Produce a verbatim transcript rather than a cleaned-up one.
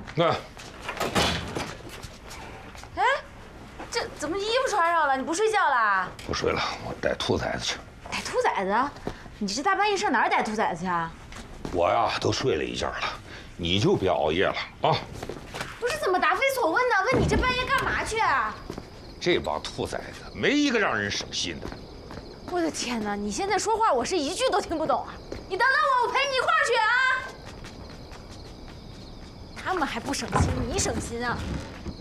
那。 这怎么衣服穿上了？你不睡觉啦？ 不睡了，我带兔崽子去。 逮兔崽子？你这大半夜上哪儿逮兔崽子去啊？ 我呀，都睡了一觉了，你就别熬夜了啊！ 不是怎么答非所问呢？问你这半夜干嘛去啊？ 这帮兔崽子没一个让人省心的。 我的天哪！你现在说话我是一句都听不懂啊！你等等我，我陪你一块儿去啊！他们还不省心，你省心啊？